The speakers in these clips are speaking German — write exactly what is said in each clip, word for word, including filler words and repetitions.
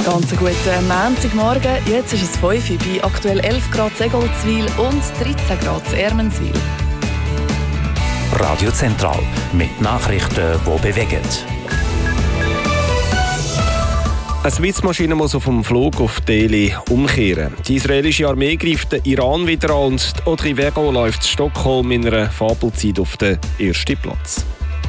Ganz einen guten Montagmorgen. Jetzt ist es fünf Uhr bei aktuell elf Grad Segolzwil und dreizehn Grad Ermenswil. Radio Zentral mit Nachrichten, die bewegen. Eine Swiss-Maschine muss auf dem Flug auf Delhi umkehren. Die israelische Armee greift den Iran wieder an und Audrey Vero läuft Stockholm in einer Fabelzeit auf den ersten Platz.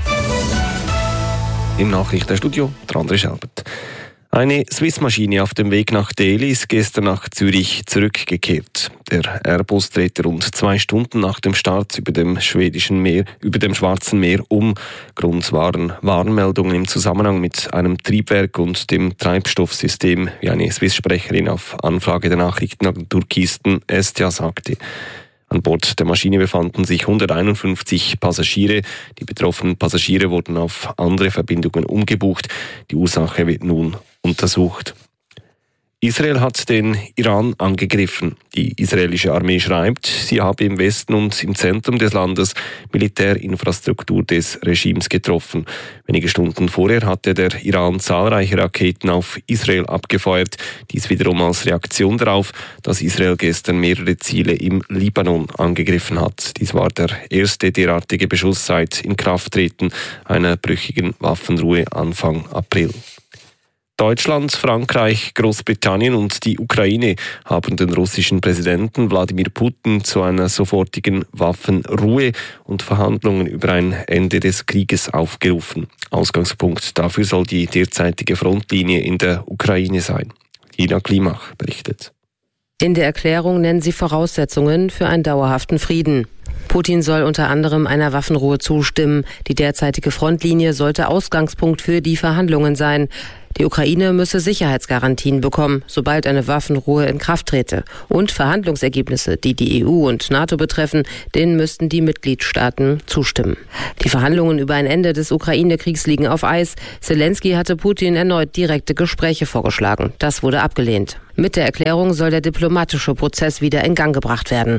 Im Nachrichtenstudio der André Schelbert. Eine Swiss-Maschine auf dem Weg nach Delhi ist gestern nach Zürich zurückgekehrt. Der Airbus drehte rund zwei Stunden nach dem Start über dem schwedischen Meer, über dem Schwarzen Meer um. Grund waren Warnmeldungen im Zusammenhang mit einem Triebwerk und dem Treibstoffsystem, wie eine Swiss-Sprecherin auf Anfrage der Nachrichtenagentur Kisten S T A sagte. An Bord der Maschine befanden sich hunderteinundfünfzig Passagiere. Die betroffenen Passagiere wurden auf andere Verbindungen umgebucht. Die Ursache wird nun untersucht. Israel hat den Iran angegriffen. Die israelische Armee schreibt, sie habe im Westen und im Zentrum des Landes Militärinfrastruktur des Regimes getroffen. Wenige Stunden vorher hatte der Iran zahlreiche Raketen auf Israel abgefeuert. Dies wiederum als Reaktion darauf, dass Israel gestern mehrere Ziele im Libanon angegriffen hat. Dies war der erste derartige Beschuss seit Inkrafttreten einer brüchigen Waffenruhe Anfang April. Deutschland, Frankreich, Großbritannien und die Ukraine haben den russischen Präsidenten Wladimir Putin zu einer sofortigen Waffenruhe und Verhandlungen über ein Ende des Krieges aufgerufen. Ausgangspunkt dafür soll die derzeitige Frontlinie in der Ukraine sein. Ina Klimach berichtet. In der Erklärung nennen sie Voraussetzungen für einen dauerhaften Frieden. Putin soll unter anderem einer Waffenruhe zustimmen. Die derzeitige Frontlinie sollte Ausgangspunkt für die Verhandlungen sein. Die Ukraine müsse Sicherheitsgarantien bekommen, sobald eine Waffenruhe in Kraft trete. Und Verhandlungsergebnisse, die die E U und NATO betreffen, denen müssten die Mitgliedstaaten zustimmen. Die Verhandlungen über ein Ende des Ukraine-Kriegs liegen auf Eis. Zelensky hatte Putin erneut direkte Gespräche vorgeschlagen. Das wurde abgelehnt. Mit der Erklärung soll der diplomatische Prozess wieder in Gang gebracht werden.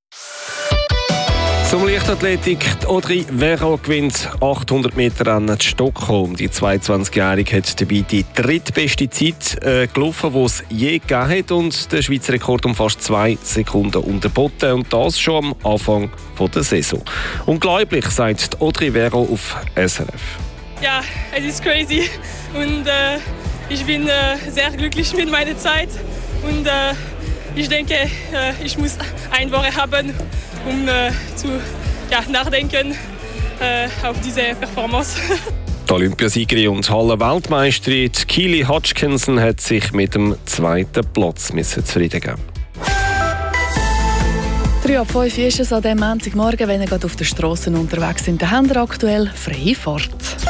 Zum Leichtathletik. Audrey Vero gewinnt achthundert Meter Rennen in Stockholm. Die zweiundzwanzigjährige hat dabei die drittbeste Zeit äh, gelaufen, die es je gegeben hat, und der Schweizer Rekord um fast zwei Sekunden unterboten. Und das schon am Anfang von der Saison. Unglaublich, sagt Audrey Vero auf S R F. Ja, es ist crazy und äh, ich bin äh, sehr glücklich mit meiner Zeit und äh, ich denke, äh, ich muss eine Woche haben, um äh, zu ja, nachdenken äh, auf diese Performance. Die Olympiasiegerin und Halle-Weltmeisterin Keely Hodgkinson hat sich mit dem zweiten Platz zufrieden gegeben. drei ab fünf ist es an diesem Montagmorgen, wenn ihr gerade auf den Strassen unterwegs sind. Da haben wir aktuell freie Fahrt.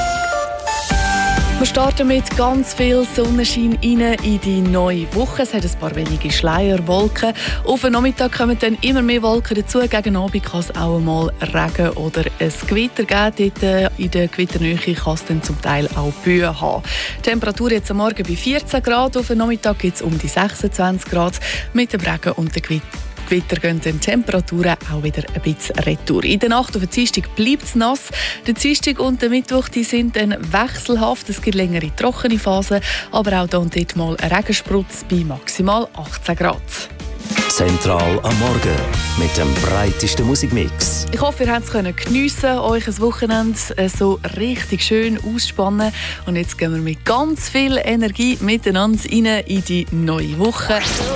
Wir starten mit ganz viel Sonnenschein rein in die neue Woche. Es hat ein paar wenige Schleierwolken. Auf den Nachmittag kommen dann immer mehr Wolken dazu. Gegen Abend kann es auch einmal Regen oder ein Gewitter geben. Dort in der Gewitternähe kann es dann zum Teil auch Böen haben. Die Temperatur jetzt am Morgen bei vierzehn Grad. Auf den Nachmittag gibt es um die sechsundzwanzig Grad. Mit dem Regen und dem Gewitter Gewitter gehen die Temperaturen auch wieder ein bisschen retour. In der Nacht auf den Dienstag bleibt es nass. Der Dienstag und der Mittwoch die sind dann wechselhaft. Es gibt längere trockene Phasen, aber auch hier und dort mal ein Regensprutz bei maximal achtzehn Grad. Zentral am Morgen mit dem breitesten Musikmix. Ich hoffe, ihr könnt es geniessen, euch ein Wochenende so richtig schön ausspannen. Und jetzt gehen wir mit ganz viel Energie miteinander rein in die neue Woche.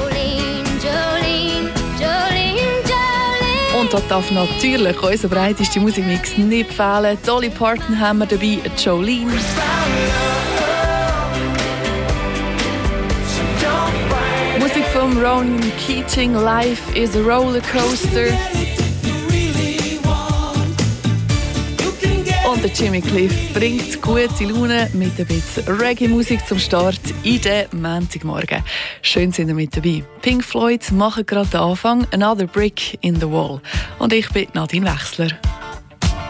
Und da darf natürlich unser breitester Musikmix nicht fehlen. Dolly Parton haben wir dabei, Jolene. Musik von Ronan Keating, Life is a Rollercoaster. Und der Jimmy Cliff bringt gute Laune mit ein bisschen Reggae-Musik zum Start in den Montagmorgen. Schön sind ihr mit dabei. Pink Floyd machen gerade den Anfang. Another Brick in the Wall. Und ich bin Nadine Wechsler.